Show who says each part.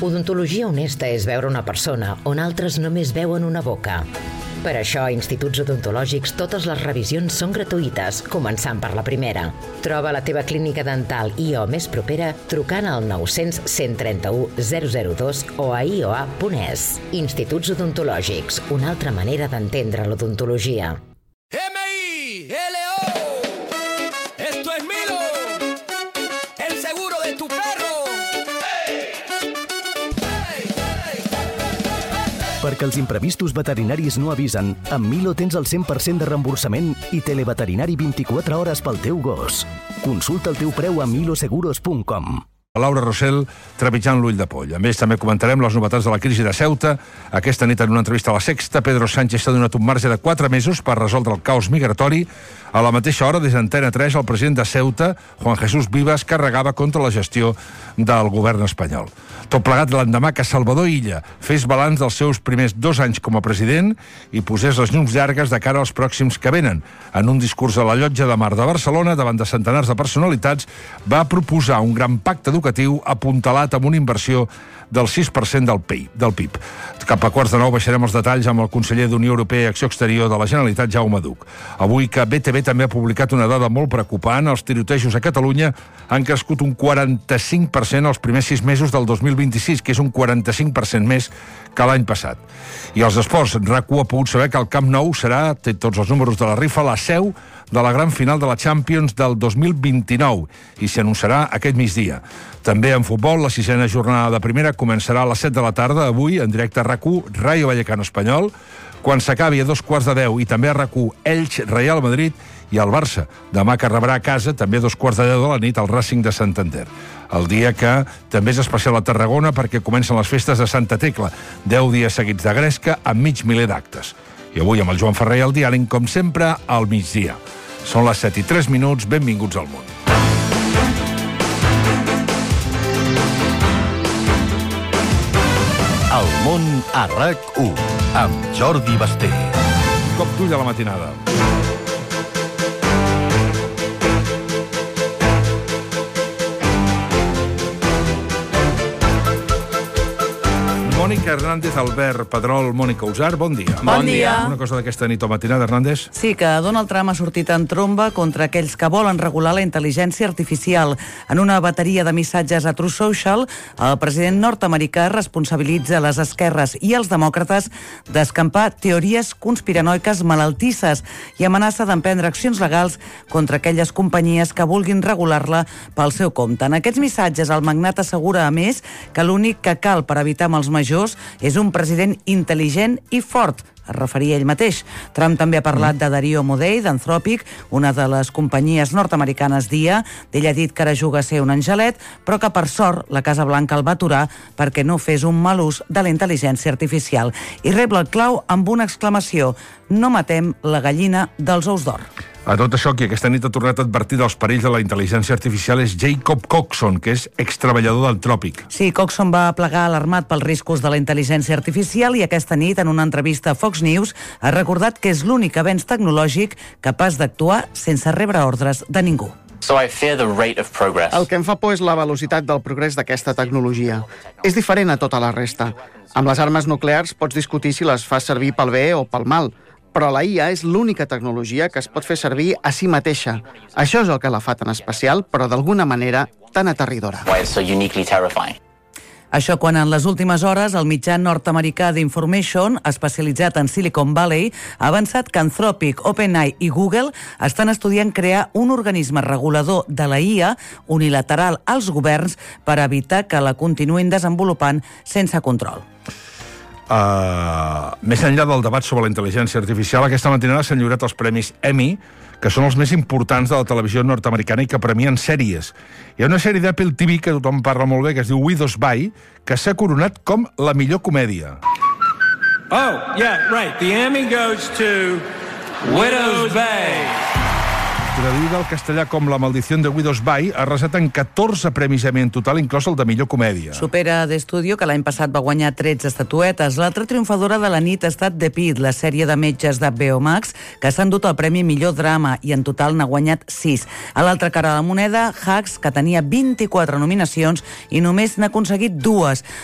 Speaker 1: Odontologia honesta és veure una persona on altres només veuen una boca. Per això, a Instituts Odontològics totes les revisions són gratuïtes, començant per la primera. Troba la teva clínica dental IO més propera trucant al 900 131 002 o a ioa.es. Instituts Odontològics, una altra manera d'entendre l'odontologia.
Speaker 2: M-I-L-O. Esto es Milo, el seguro de tu perro.
Speaker 3: Perquè els imprevistos veterinaris no avisen, amb Milo tens el 100% de reemborsament i televeterinari 24 hores pel teu gos. Consulta el teu preu a miloseguros.com.
Speaker 4: Laura Rossell trepitjant l'ull de poll. A més, també comentarem les novetats de la crisi de Ceuta. Aquesta nit, en una entrevista a La Sexta, Pedro Sánchez s'ha donat un marge de 4 mesos per resoldre el caos migratori. A la mateixa hora, des d'Antena 3, el president de Ceuta, Juan Jesús Vivas, carregava contra la gestió del govern espanyol. Tot plegat l'endemà que Salvador Illa fes balanç dels seus primers 2 anys com a president i posés les llums llargues de cara als pròxims que venen. En un discurs a la Llotja de Mar de Barcelona, davant de centenars de personalitats, va proposar un gran pacte educatiu apuntalat amb una inversió del 6% del PIB. Cap a 8:45 baixarem els detalls amb el conseller d'Unió Europea i Acció Exterior de la Generalitat, Jaume Duch. Avui que BTV també ha publicat una dada molt preocupant. Els tirotejos a Catalunya han crescut un 45% els primers 6 mesos del 2026, que és un 45% més que l'any passat. I els esports, RAC1 ha pogut saber que el Camp Nou serà, té tots els números de la rifa, la seu de la gran final de la Champions del 2029 i s'hi anunciarà aquest migdia. També en futbol, la 6a jornada de primera començarà a les 7 de la tarda, avui, en directe a RAC1, Rayo Vallecano Espanyol, quan s'acabi a 2:15 i també a RAC1, Elx, Real Madrid i el Barça. Demà que rebrà a casa, també a 2:15 de la nit, el Racing de Santander. El dia que també és especial a Tarragona perquè comencen les festes de Santa Tecla, 10 dies seguits de gresca amb mig miler d'actes. I avui amb el Joan Ferrer i el diàleg, com sempre, al migdia. Són les 7:03, benvinguts al món.
Speaker 3: El món a RAC1, amb Jordi Basté.
Speaker 4: Cop d'ull a la matinada. Mònica Hernández, Albert Pedrol, Mònica Usar, bon dia.
Speaker 5: Bon dia.
Speaker 4: Una cosa d'aquesta nit o matinada, Hernández?
Speaker 5: Sí, que Donald Trump ha sortit en tromba contra aquells que volen regular la intel·ligència artificial. En una bateria de missatges a Truth Social, el president nord-americà responsabilitza les esquerres i els demòcrates d'escampar teories conspiranoiques malaltisses i amenaça d'emprendre accions legals contra aquelles companyies que vulguin regular-la pel seu compte. En aquests missatges, el magnat assegura, a més, que l'únic que cal per evitar amb els majors és un president intel·ligent i fort. Es referia ell mateix. Trump també ha parlat de Dario Modei, d'Anthropic, una de les companyies nord-americanes d'IA. Ell ha dit que ara juga a ser un angelet, però que per sort la Casa Blanca el va aturar perquè no fes un mal ús de la intel·ligència artificial. I rebla el clau amb una exclamació: no matem la gallina dels ous d'or.
Speaker 4: A tot això, qui aquesta nit ha tornat a advertir dels perills de la intel·ligència artificial és Jacob Coxon, que és extreballador d'Anthropic.
Speaker 5: Sí, Coxon va plegar alarmat pels riscos de la intel·ligència artificial i aquesta nit, en una entrevista a Fox News, ha recordat que és l'únic avenç tecnològic capaç d'actuar sense rebre ordres de ningú.
Speaker 6: El que em fa por és la velocitat del progrés d'aquesta tecnologia. És diferent a tota la resta. Amb les armes nuclears pots discutir si les fas servir pel bé o pel mal, però la IA és l'única tecnologia que es pot fer servir a si mateixa. Això és el que la fa tan especial, però d'alguna manera tan aterridora.
Speaker 5: Això quan en les últimes hores el mitjà nord-americà d'Information, especialitzat en Silicon Valley, ha avançat que Anthropic, OpenAI i Google estan estudiant crear un organisme regulador de la IA unilateral als governs per evitar que la continuïn desenvolupant sense control.
Speaker 4: Més enllà del debat sobre la intel·ligència artificial, aquesta matinada s'han lliurat els premis Emmy, que són els més importants de la televisió nord-americana i que premien sèries. Hi ha una sèrie d'Apple TV que tothom parla molt bé, que es diu Widow's Bye, que s'ha coronat com la millor comèdia.
Speaker 2: Oh, yeah, right. The Emmy goes to Widow's Bye.
Speaker 4: Traduïda al castellà com La maldició de Widow's Bye, ha arrasat en 14 premis Emmy en total, inclòs el de millor comèdia.
Speaker 5: Supera The Studio, que l'any passat va guanyar 13 estatuetes. L'altra triomfadora de la nit ha estat The Pitt, la sèrie de metges d'HBO Max, que s'ha endut el premi millor drama i en total n'ha guanyat 6. A l'altra cara de la moneda, Hacks, que tenia 24 nominacions i només n'ha aconseguit 2.